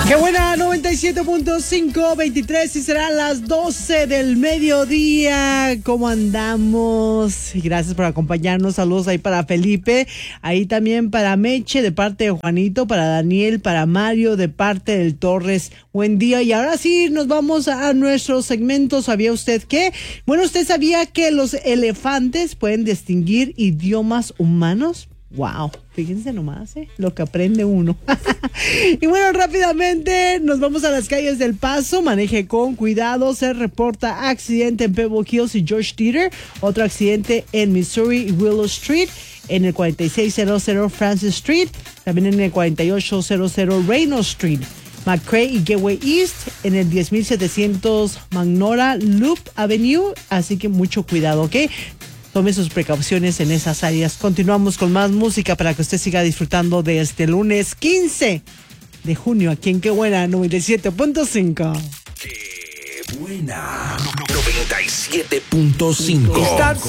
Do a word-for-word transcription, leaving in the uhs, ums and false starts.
Qué buena, noventa y siete punto cinco, veintitrés y serán las doce del mediodía. ¿Cómo andamos? Gracias por acompañarnos. Saludos ahí para Felipe, ahí también para Meche de parte de Juanito, para Daniel, para Mario de parte del Torres. Buen día. Y ahora sí, nos vamos a nuestro segmento. ¿Sabía usted qué? Bueno, ¿usted sabía que los elefantes pueden distinguir idiomas humanos? Wow, fíjense nomás, ¿eh? Lo que aprende uno. Y bueno, rápidamente nos vamos a las calles del Paso. Maneje con cuidado. Se reporta accidente en Pebble Hills y George Theater. Otro accidente en Missouri y Willow Street. En el cuarenta y seis cero cero Francis Street. También en el cuarenta y ocho cero cero Reynolds Street. McCray y Gateway East. En el diez mil setecientos Magnora Loop Avenue. Así que mucho cuidado, ¿ok? Tome sus precauciones en esas áreas. Continuamos con más música para que usted siga disfrutando de este lunes quince de junio aquí en Qué Buena noventa y siete punto cinco. Qué Buena noventa y siete punto cinco.